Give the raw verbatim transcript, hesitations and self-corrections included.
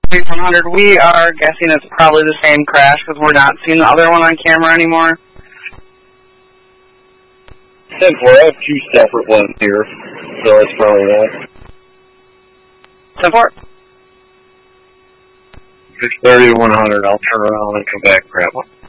one hundred, we are guessing it's probably the same crash because we're not seeing the other one on camera anymore. ten four, I have two separate ones here, so it's probably that. ten four. six thirty to one hundred, I'll turn around and come back and grab one.